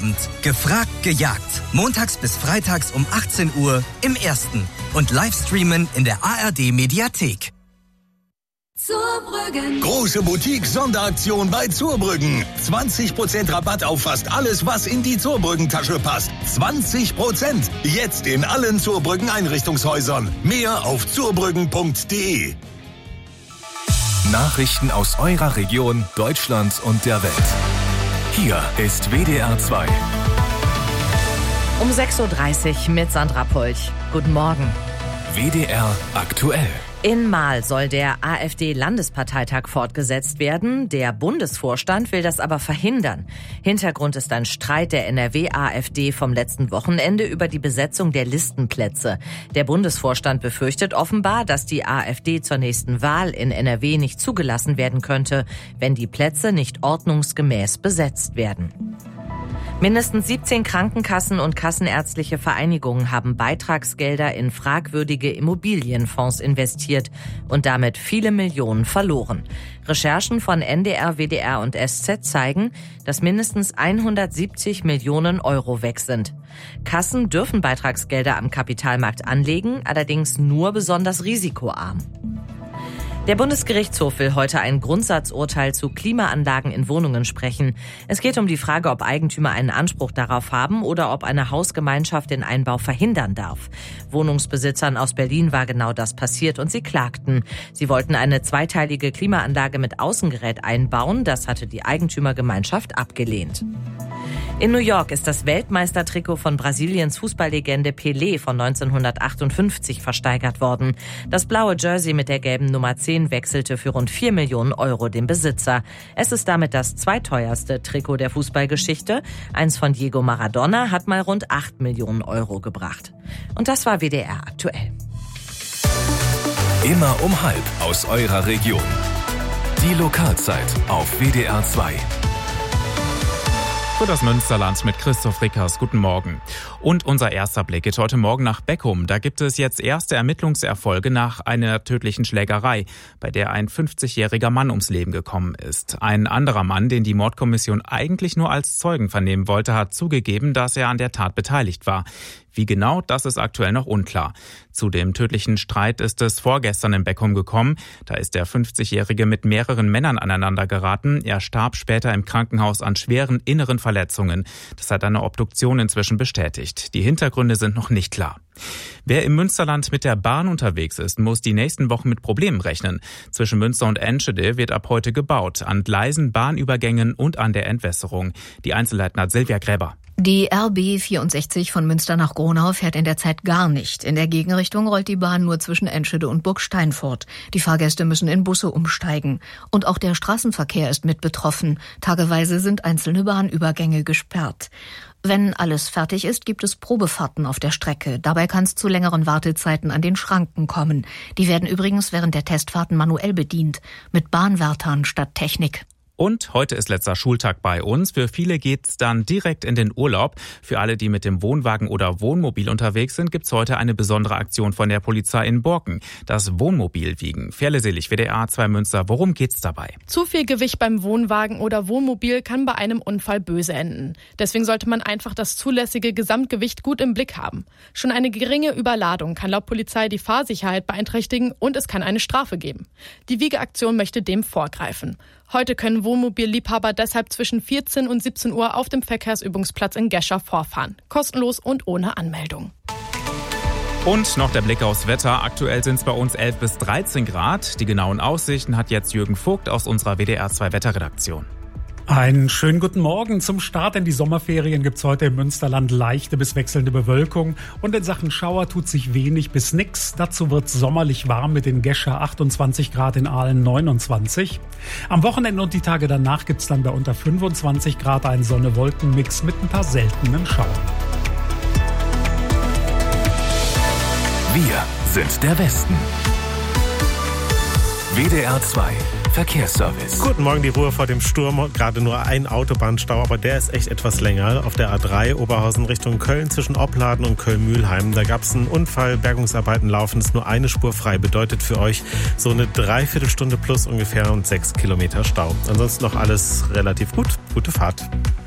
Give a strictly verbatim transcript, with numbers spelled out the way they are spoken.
Abend. Gefragt, gejagt. Montags bis freitags um achtzehn Uhr im Ersten. Und Livestreamen in der A R D-Mediathek. Zurbrüggen. Große Boutique-Sonderaktion bei Zurbrüggen. zwanzig Prozent Rabatt auf fast alles, was in die Zurbrüggen-Tasche passt. zwanzig Prozent. Jetzt in allen Zurbrüggen-Einrichtungshäusern. Mehr auf zurbrüggen punkt de. Nachrichten aus eurer Region, Deutschland und der Welt. Hier ist W D R zwei. Um sechs Uhr dreißig mit Sandra Polch. Guten Morgen. W D R aktuell. In Marl soll der AfD-Landesparteitag fortgesetzt werden. Der Bundesvorstand will das aber verhindern. Hintergrund ist ein Streit der N R W-AfD vom letzten Wochenende über die Besetzung der Listenplätze. Der Bundesvorstand befürchtet offenbar, dass die AfD zur nächsten Wahl in N R W nicht zugelassen werden könnte, wenn die Plätze nicht ordnungsgemäß besetzt werden. Mindestens siebzehn Krankenkassen und kassenärztliche Vereinigungen haben Beitragsgelder in fragwürdige Immobilienfonds investiert und damit viele Millionen verloren. Recherchen von N D R, W D R und S Z zeigen, dass mindestens hundertsiebzig Millionen Euro weg sind. Kassen dürfen Beitragsgelder am Kapitalmarkt anlegen, allerdings nur besonders risikoarm. Der Bundesgerichtshof will heute ein Grundsatzurteil zu Klimaanlagen in Wohnungen sprechen. Es geht um die Frage, ob Eigentümer einen Anspruch darauf haben oder ob eine Hausgemeinschaft den Einbau verhindern darf. Wohnungsbesitzern aus Berlin war genau das passiert und sie klagten. Sie wollten eine zweiteilige Klimaanlage mit Außengerät einbauen. Das hatte die Eigentümergemeinschaft abgelehnt. In New York ist das Weltmeistertrikot von Brasiliens Fußballlegende Pelé von neunzehnhundertachtundfünfzig versteigert worden. Das blaue Jersey mit der gelben Nummer zehn wechselte für rund vier Millionen Euro den Besitzer. Es ist damit das zweiteuerste Trikot der Fußballgeschichte. Eins von Diego Maradona hat mal rund acht Millionen Euro gebracht. Und das war W D R aktuell. Immer um halb aus eurer Region. Die Lokalzeit auf W D R zwei. Für das Münsterland mit Christoph Rickers. Guten Morgen. Und unser erster Blick geht heute Morgen nach Beckum. Da gibt es jetzt erste Ermittlungserfolge nach einer tödlichen Schlägerei, bei der ein fünfzigjähriger Mann ums Leben gekommen ist. Ein anderer Mann, den die Mordkommission eigentlich nur als Zeugen vernehmen wollte, hat zugegeben, dass er an der Tat beteiligt war. Wie genau, das ist aktuell noch unklar. Zu dem tödlichen Streit ist es vorgestern in Beckum gekommen. Da ist der fünfzigjährige mit mehreren Männern aneinander geraten. Er starb später im Krankenhaus an schweren inneren Verletzungen. Das hat eine Obduktion inzwischen bestätigt. Die Hintergründe sind noch nicht klar. Wer im Münsterland mit der Bahn unterwegs ist, muss die nächsten Wochen mit Problemen rechnen. Zwischen Münster und Enschede wird ab heute gebaut, an Gleisen, Bahnübergängen und an der Entwässerung. Die Einzelheiten hat Silvia Gräber. Die R B vierundsechzig von Münster nach Gronau fährt in der Zeit gar nicht. In der Gegenrichtung rollt die Bahn nur zwischen Enschede und Burg Steinfurt. Die Fahrgäste müssen in Busse umsteigen. Und auch der Straßenverkehr ist mit betroffen. Tageweise sind einzelne Bahnübergänge gesperrt. Wenn alles fertig ist, gibt es Probefahrten auf der Strecke. Dabei kann es zu längeren Wartezeiten an den Schranken kommen. Die werden übrigens während der Testfahrten manuell bedient, mit Bahnwärtern statt Technik. Und heute ist letzter Schultag bei uns. Für viele geht's dann direkt in den Urlaub. Für alle, die mit dem Wohnwagen oder Wohnmobil unterwegs sind, gibt's heute eine besondere Aktion von der Polizei in Borken. Das Wohnmobil wiegen. Ferle Selig, W D R zwei Münster. Worum geht's dabei? Zu viel Gewicht beim Wohnwagen oder Wohnmobil kann bei einem Unfall böse enden. Deswegen sollte man einfach das zulässige Gesamtgewicht gut im Blick haben. Schon eine geringe Überladung kann laut Polizei die Fahrsicherheit beeinträchtigen und es kann eine Strafe geben. Die Wiegeaktion möchte dem vorgreifen. Heute können Wohnmobilliebhaber deshalb zwischen vierzehn und siebzehn Uhr auf dem Verkehrsübungsplatz in Gescher vorfahren. Kostenlos und ohne Anmeldung. Und noch der Blick aufs Wetter. Aktuell sind es bei uns elf bis dreizehn Grad. Die genauen Aussichten hat jetzt Jürgen Vogt aus unserer W D R zwei Wetterredaktion. Einen schönen guten Morgen. Zum Start in die Sommerferien gibt's heute im Münsterland leichte bis wechselnde Bewölkung. Und in Sachen Schauer tut sich wenig bis nix. Dazu wird's sommerlich warm mit den Gescher achtundzwanzig Grad, in Aalen neunundzwanzig. Am Wochenende und die Tage danach gibt's dann bei unter fünfundzwanzig Grad einen Sonne-Wolken-Mix mit ein paar seltenen Schauern. Wir sind der Westen. W D R zwei Verkehrsservice. Guten Morgen, die Ruhe vor dem Sturm. Gerade nur ein Autobahnstau, aber der ist echt etwas länger. Auf der A drei Oberhausen Richtung Köln zwischen Opladen und Köln-Mühlheim. Da gab es einen Unfall, Bergungsarbeiten laufen, ist nur eine Spur frei. Bedeutet für euch so eine Dreiviertelstunde plus ungefähr und sechs Kilometer Stau. Ansonsten noch alles relativ gut. Gute Fahrt.